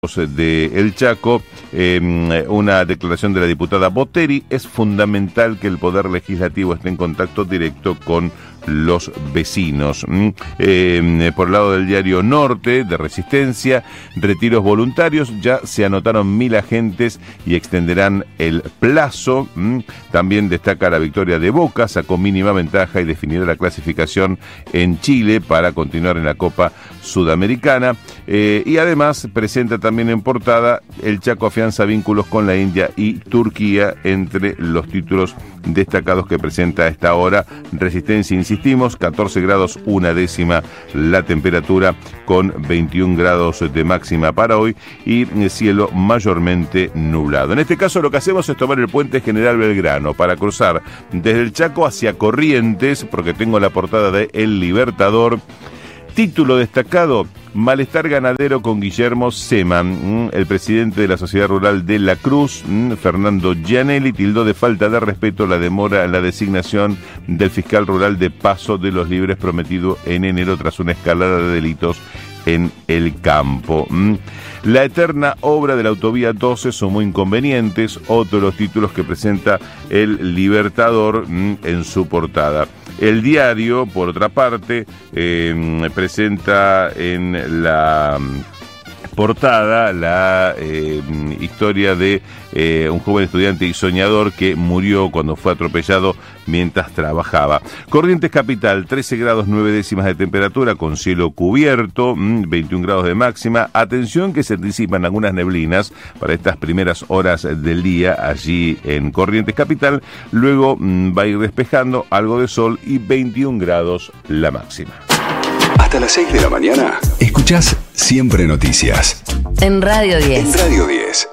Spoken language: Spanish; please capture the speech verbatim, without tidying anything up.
de El Chaco, eh, una declaración de la diputada Boteri: es fundamental que el Poder Legislativo esté en contacto directo con los vecinos. Eh, por el lado del diario Norte, de Resistencia, retiros voluntarios, ya se anotaron mil agentes y extenderán el plazo. También destaca la victoria de Boca, sacó mínima ventaja y definirá la clasificación en Chile para continuar en la Copa Sudamericana. Eh, y además presenta también en portada: el Chaco afianza vínculos con la India y Turquía, entre los títulos destacados que presenta a esta hora Resistencia. Insistimos, catorce grados una décima la temperatura, con veintiún grados de máxima para hoy y cielo mayormente nublado. En este caso lo que hacemos es tomar el puente General Belgrano para cruzar desde el Chaco hacia Corrientes, porque tengo la portada de El Libertador. Título destacado: malestar ganadero con Guillermo Seman. El presidente de la Sociedad Rural de La Cruz, Fernando Gianelli, tildó de falta de respeto la demora en la designación del fiscal rural de Paso de los Libres, prometido en enero tras una escalada de delitos en el campo. La eterna obra de la autovía doce sumó inconvenientes, otro de los títulos que presenta El Libertador en su portada. El diario, por otra parte, eh, presenta en la portada la eh, historia de eh, un joven estudiante y soñador que murió cuando fue atropellado mientras trabajaba. Corrientes capital, trece grados nueve décimas de temperatura, con cielo cubierto, veintiún grados de máxima. Atención que se anticipan algunas neblinas para estas primeras horas del día allí en Corrientes capital. Luego mmm, va a ir despejando, algo de sol y veintiún grados la máxima. Hasta las seis de la mañana, escuchás Siempre Noticias. En Radio diez. En Radio diez.